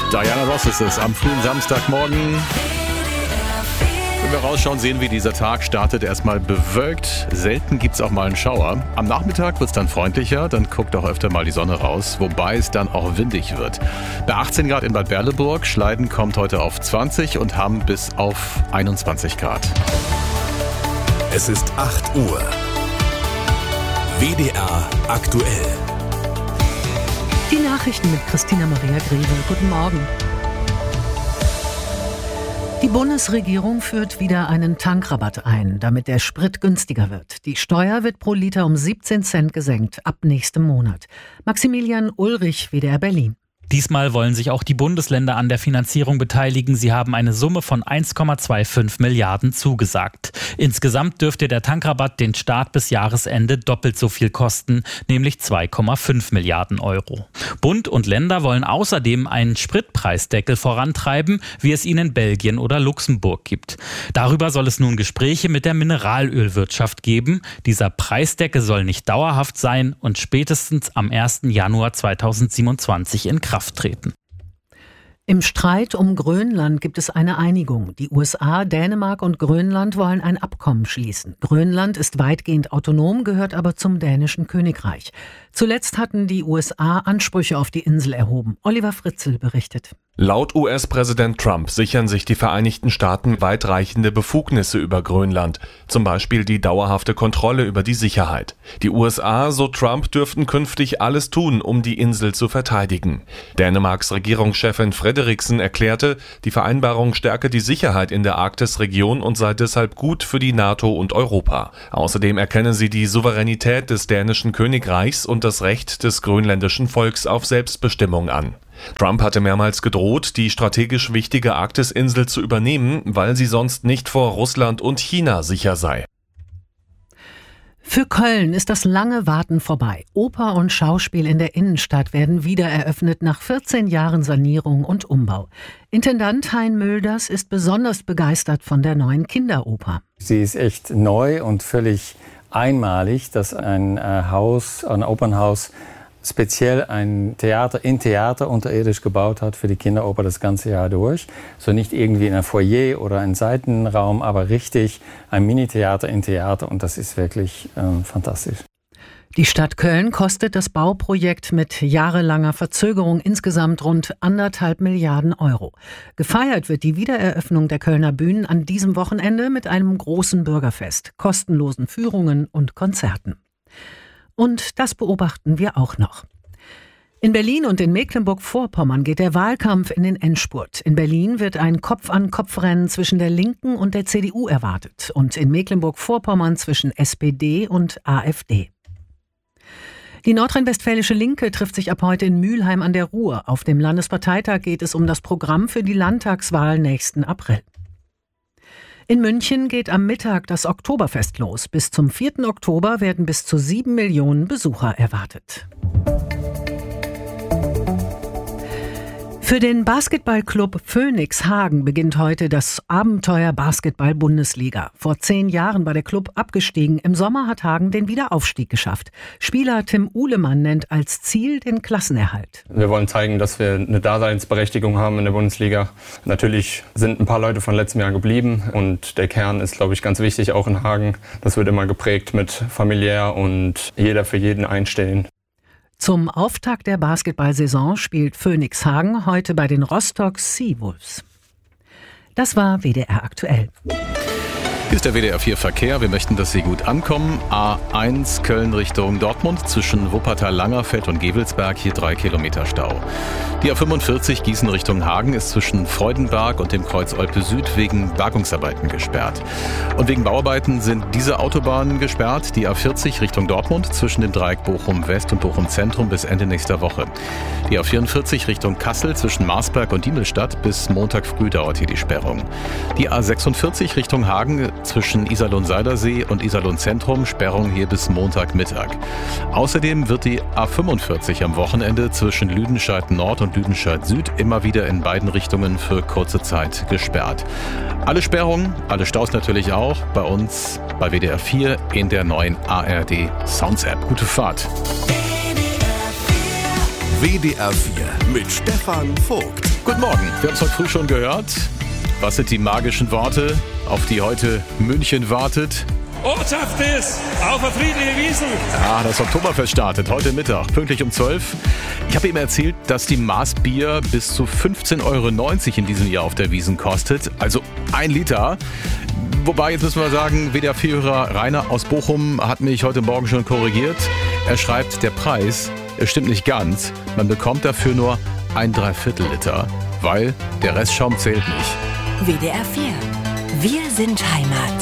Diana Ross ist es am frühen Samstagmorgen. Wenn wir rausschauen, sehen wir, dieser Tag startet erstmal bewölkt. Selten gibt es auch mal einen Schauer. Am Nachmittag wird es dann freundlicher, dann guckt auch öfter mal die Sonne raus, wobei es dann auch windig wird. Bei 18 Grad in Bad Berleburg, Schleiden kommt heute auf 20 und Hamm bis auf 21 Grad. Es ist 8 Uhr. WDR aktuell. Die Nachrichten mit Christina Maria Greve. Guten Morgen. Die Bundesregierung führt wieder einen Tankrabatt ein, damit der Sprit günstiger wird. Die Steuer wird pro Liter um 17 Cent gesenkt, ab nächstem Monat. Maximilian Ulrich, WDR Berlin. Diesmal wollen sich auch die Bundesländer an der Finanzierung beteiligen. Sie haben eine Summe von 1,25 Milliarden zugesagt. Insgesamt dürfte der Tankrabatt den Staat bis Jahresende doppelt so viel kosten, nämlich 2,5 Milliarden Euro. Bund und Länder wollen außerdem einen Spritpreisdeckel vorantreiben, wie es ihn in Belgien oder Luxemburg gibt. Darüber soll es nun Gespräche mit der Mineralölwirtschaft geben. Dieser Preisdeckel soll nicht dauerhaft sein und spätestens am 1. Januar 2027 in Kraft treten. Im Streit um Grönland gibt es eine Einigung. Die USA, Dänemark und Grönland wollen ein Abkommen schließen. Grönland ist weitgehend autonom, gehört aber zum dänischen Königreich. Zuletzt hatten die USA Ansprüche auf die Insel erhoben. Oliver Fritzel berichtet. Laut US-Präsident Trump sichern sich die Vereinigten Staaten weitreichende Befugnisse über Grönland, zum Beispiel die dauerhafte Kontrolle über die Sicherheit. Die USA, so Trump, dürften künftig alles tun, um die Insel zu verteidigen. Dänemarks Regierungschefin Frederiksen erklärte, die Vereinbarung stärke die Sicherheit in der Arktisregion und sei deshalb gut für die NATO und Europa. Außerdem erkenne sie die Souveränität des dänischen Königreichs und das Recht des grönländischen Volks auf Selbstbestimmung an. Trump hatte mehrmals gedroht, die strategisch wichtige Arktisinsel zu übernehmen, weil sie sonst nicht vor Russland und China sicher sei. Für Köln ist das lange Warten vorbei. Oper und Schauspiel in der Innenstadt werden wieder eröffnet nach 14 Jahren Sanierung und Umbau. Intendant Hein Mülders ist besonders begeistert von der neuen Kinderoper. Sie ist echt neu und völlig einmalig, dass ein Opernhaus speziell ein Theater unterirdisch gebaut hat für die Kinderoper das ganze Jahr durch. So nicht irgendwie in einem Foyer oder einem Seitenraum, aber richtig ein Mini-Theater in Theater und das ist wirklich fantastisch. Die Stadt Köln kostet das Bauprojekt mit jahrelanger Verzögerung insgesamt rund 1,5 Milliarden Euro. Gefeiert wird die Wiedereröffnung der Kölner Bühnen an diesem Wochenende mit einem großen Bürgerfest, kostenlosen Führungen und Konzerten. Und das beobachten wir auch noch. In Berlin und in Mecklenburg-Vorpommern geht der Wahlkampf in den Endspurt. In Berlin wird ein Kopf-an-Kopf-Rennen zwischen der Linken und der CDU erwartet und in Mecklenburg-Vorpommern zwischen SPD und AfD. Die nordrhein-westfälische Linke trifft sich ab heute in Mülheim an der Ruhr. Auf dem Landesparteitag geht es um das Programm für die Landtagswahl nächsten April. In München geht am Mittag das Oktoberfest los. Bis zum 4. Oktober werden bis zu 7 Millionen Besucher erwartet. Für den Basketballclub Phoenix Hagen beginnt heute das Abenteuer Basketball-Bundesliga. Vor 10 Jahren war der Club abgestiegen. Im Sommer hat Hagen den Wiederaufstieg geschafft. Spieler Tim Uhlemann nennt als Ziel den Klassenerhalt. Wir wollen zeigen, dass wir eine Daseinsberechtigung haben in der Bundesliga. Natürlich sind ein paar Leute von letztem Jahr geblieben und der Kern ist, glaube ich, ganz wichtig, auch in Hagen. Das wird immer geprägt mit familiär und jeder für jeden einstehen. Zum Auftakt der Basketballsaison spielt Phoenix Hagen heute bei den Rostock Seawolves. Das war WDR aktuell. Hier ist der WDR 4 Verkehr. Wir möchten, dass Sie gut ankommen. A1 Köln Richtung Dortmund zwischen Wuppertal-Langerfeld und Gevelsberg, hier 3 Kilometer Stau. Die A45 Gießen Richtung Hagen ist zwischen Freudenberg und dem Kreuz Olpe Süd wegen Bergungsarbeiten gesperrt. Und wegen Bauarbeiten sind diese Autobahnen gesperrt. Die A40 Richtung Dortmund zwischen dem Dreieck Bochum West und Bochum Zentrum bis Ende nächster Woche. Die A44 Richtung Kassel zwischen Marsberg und Diemelstadt bis Montag früh dauert hier die Sperrung. Die A46 Richtung Hagen zwischen Iserlohn-Seidersee und Iserlohn-Zentrum, Sperrung hier bis Montagmittag. Außerdem wird die A45 am Wochenende zwischen Lüdenscheid-Nord und Lüdenscheid-Süd immer wieder in beiden Richtungen für kurze Zeit gesperrt. Alle Sperrungen, alle Staus natürlich auch bei uns bei WDR 4 in der neuen ARD Sounds App. Gute Fahrt. WDR 4 mit Stefan Vogt. Guten Morgen, wir haben es heute früh schon gehört. Was sind die magischen Worte, auf die heute München wartet? Ortschaft ist auf der friedliche Wiesn. Ja, das Oktoberfest startet heute Mittag, pünktlich um 12. Ich habe ihm erzählt, dass die Maßbier bis zu 15,90 € in diesem Jahr auf der Wiesn kostet. Also 1 Liter. Wobei, jetzt müssen wir sagen, WDR-4-Hörer Rainer aus Bochum hat mich heute Morgen schon korrigiert. Er schreibt, der Preis stimmt nicht ganz. Man bekommt dafür nur 1,75 Liter, weil der Restschaum zählt nicht. WDR 4. Wir sind Heimat.